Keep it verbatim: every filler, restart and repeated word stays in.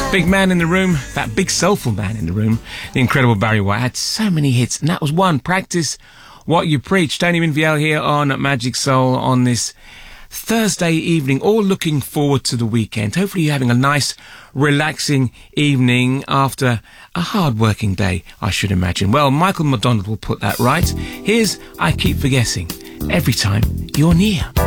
Big man in the room, that big soulful man in the room, the incredible Barry White, had so many hits, and that was one. Practice what you preach. Tony Minfield here on Magic Soul on this Thursday evening, all looking forward to the weekend. Hopefully you're having a nice, relaxing evening after a hard-working day, I should imagine. Well, Michael McDonald will put that right. Here's I Keep Forgetting, Every Time You're Near.